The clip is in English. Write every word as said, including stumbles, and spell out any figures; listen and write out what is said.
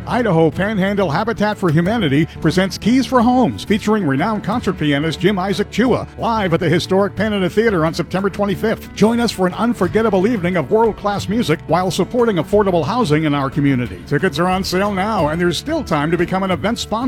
Idaho Panhandle Habitat for Humanity presents Keys for Homes, featuring renowned concert pianist Jim Isaac Chua, live at the historic Canada Theatre on September twenty-fifth. Join us for an unforgettable evening of world-class music while supporting affordable housing in our community. Tickets are on sale now, and there's still time to become an event sponsor.